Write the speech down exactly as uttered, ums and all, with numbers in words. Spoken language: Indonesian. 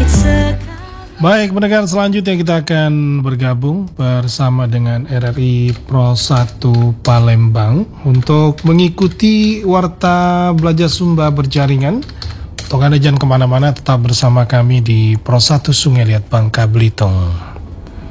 Baik, pendengar, selanjutnya kita akan bergabung bersama dengan R R I Pro satu Palembang untuk mengikuti Warta Belajar Sumba berjaringan. Untuk Anda jangan kemana-mana, tetap bersama kami di Pro satu Sungai Liat Bangka Belitung.